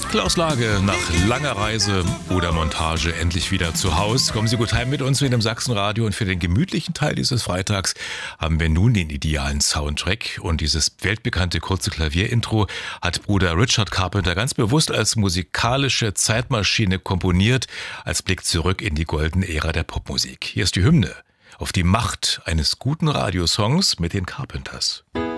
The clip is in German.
Klaus Lage nach langer Reise oder Montage endlich wieder zu Hause. Kommen Sie gut heim mit uns mit dem Sachsenradio und für den gemütlichen Teil dieses Freitags haben wir nun den idealen Soundtrack und dieses weltbekannte kurze Klavierintro hat Bruder Richard Carpenter ganz bewusst als musikalische Zeitmaschine komponiert, als Blick zurück in die goldene Ära der Popmusik. Hier ist die Hymne auf die Macht eines guten Radiosongs mit den Carpenters.